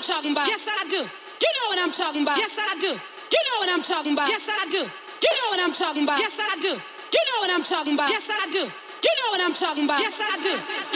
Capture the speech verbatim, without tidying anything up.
talking about. Yes, I do. You know what I'm talking about. Yes, I do. You know what I'm talking about. Yes, I do. You know what I'm talking about. Yes, I do. You know what I'm talking about. Yes, I do. You know what I'm talking about. Yes, I do.